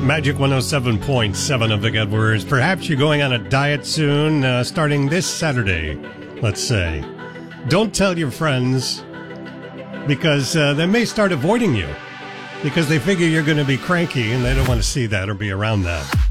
Magic 107.7 of the Good Words. Perhaps you're going on a diet soon, starting this Saturday, let's say. Don't tell your friends, because they may start avoiding you, because they figure you're going to be cranky and they don't want to see that or be around that.